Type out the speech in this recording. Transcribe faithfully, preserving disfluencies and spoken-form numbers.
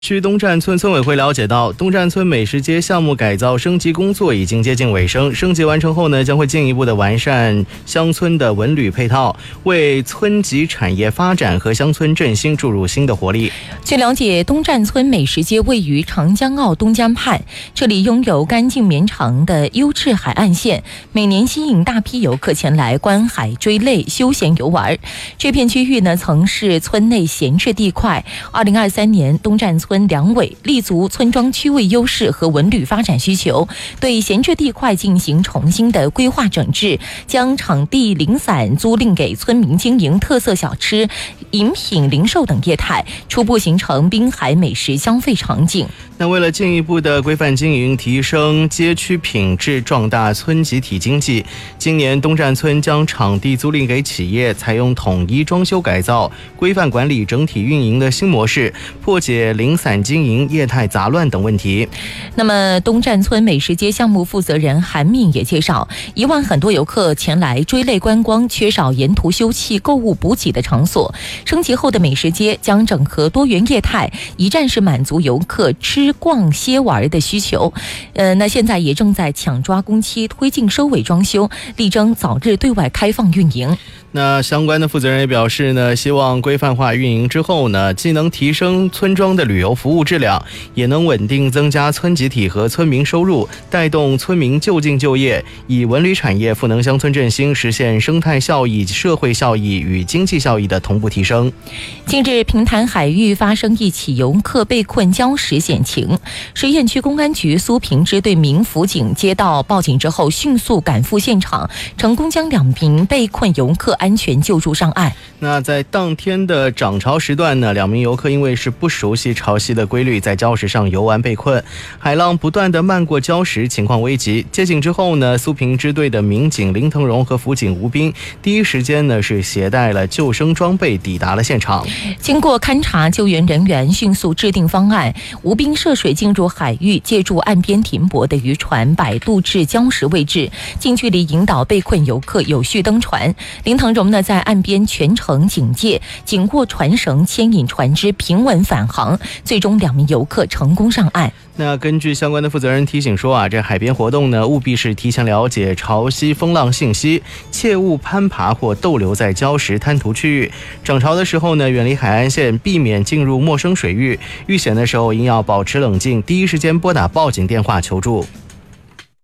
据东站村村委会了解到，东站村美食街项目改造升级工作已经接近尾声，升级完成后呢，将会进一步的完善乡村的文旅配套，为村级产业发展和乡村振兴注入新的活力。 据了解，东站村美食街位于长江澳东江畔，这里拥有干净绵长的优质海岸线，每年吸引大批游客前来观海追泪、休闲游玩。这片区域呢，曾是村内闲置地块。二零二三年，东站村村两委立足村庄区位优势和文旅发展需求，对闲置地块进行重新的规划整治，将场地零散租赁给村民经营特色小吃、饮品零售等业态，初步形成滨海美食消费场景。 那为了进一步的规范经营，提升街区品质，壮大村集体经济，今年东站村将场地租赁给企业，采用统一装修改造、规范管理整体运营的新模式，破解零散经营、业态杂乱等问题。 那么东站村美食街项目负责人韩敏也介绍，以往很多游客前来追泪观光，缺少沿途休憩、购物补给的场所，升级后的美食街将整合多元业态，一站式满足游客吃逛歇玩的需求。呃，那现在也正在抢抓工期，推进收尾装修，力争早日对外开放运营。 那相关的负责人也表示呢，希望规范化运营之后呢，既能提升村庄的旅游服务质量，也能稳定增加村集体和村民收入，带动村民就近就业，以文旅产业赋能乡村振兴，实现生态效益、社会效益与经济效益的同步提升。 近日，平潭海域发生一起游客被困礁石险情，水堰区公安局苏平支队民辅警接到报警之后，迅速赶赴现场，成功将两名被困游客安全救助上岸。 那在当天的涨潮时段呢，两名游客因为是不熟悉潮汐的规律，在礁石上游玩被困，海浪不断的漫过礁石，情况危急。接警之后呢，苏平支队的民警林腾荣和辅警吴斌第一时间呢是携带了救生装备抵达了现场。 经过勘查，救援人员迅速制定方案，吴斌涉水进入海域，借助岸边停泊的渔船摆渡至礁石位置，近距离引导被困游客有序登船。林腾荣呢在岸边全程警戒，紧握船绳牵引船只平稳返航，最终两名游客成功上岸。 那根据相关的负责人提醒说啊，这海边活动呢，务必是提前了解潮汐风浪信息，切勿攀爬或逗留在礁石滩涂区域。涨潮的时候呢，远离海岸线，避免进入陌生水域。遇险的时候应要保持冷静，第一时间拨打报警电话求助。